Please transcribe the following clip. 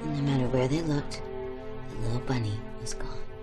And no matter where they looked, the little bunny was gone.